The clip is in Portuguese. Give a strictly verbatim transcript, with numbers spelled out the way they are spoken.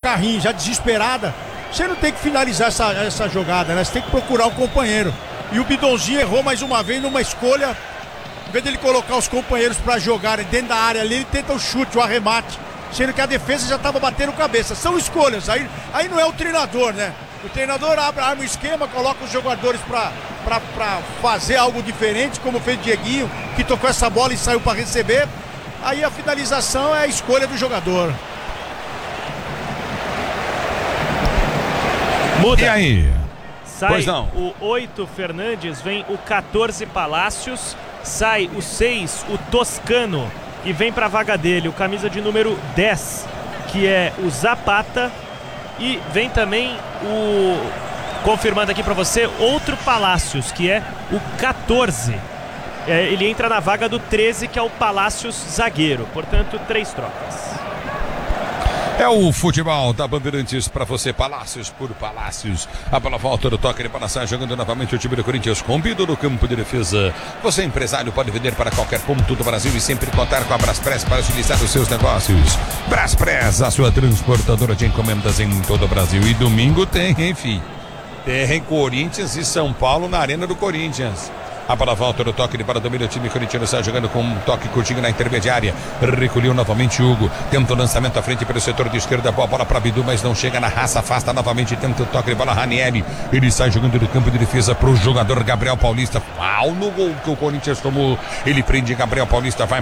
carrinho, já desesperada, você não tem que finalizar essa, essa jogada, né? Você tem que procurar o companheiro. E o Bidonzinho errou mais uma vez numa escolha. Em vez dele colocar os companheiros para jogarem dentro da área ali, ele tenta o chute, o arremate, sendo que a defesa já estava batendo cabeça. São escolhas, aí, aí não é o treinador, né? O treinador abre, arma o esquema, coloca os jogadores para fazer algo diferente, como fez o Dieguinho, que tocou essa bola e saiu para receber. Aí a finalização é a escolha do jogador. Muda. E aí? Sai Pois não. o oito Fernandes, vem o quatorze Palácios, sai o seis, o Toscano, e vem para a vaga dele o camisa de número dez, que é o Zapata, e vem também o, confirmando aqui para você, outro Palácios, que é o quatorze. É, ele entra na vaga do treze, que é o Palácios zagueiro, portanto, três trocas. É o futebol da Bandeirantes para você, Palácios por Palácios. A bola volta do toque de balançar, jogando novamente o time do Corinthians com Bido no campo de defesa. Você, empresário, pode vender para qualquer ponto do Brasil e sempre contar com a Braspress para agilizar os seus negócios. Braspress, a sua transportadora de encomendas em todo o Brasil. E domingo tem, enfim. Tem Corinthians e São Paulo na Arena do Corinthians. A bola volta do toque de bola, domina o time corintiano, está jogando com um toque curtinho na intermediária. Recolheu novamente Hugo, tenta o lançamento à frente pelo setor de esquerda, boa bola para Bidu, mas não chega na raça, afasta novamente, tenta o toque de bola, Ranieri. Ele sai jogando do campo de defesa para o jogador Gabriel Paulista. Mal no gol que o Corinthians tomou. Ele prende Gabriel Paulista, vai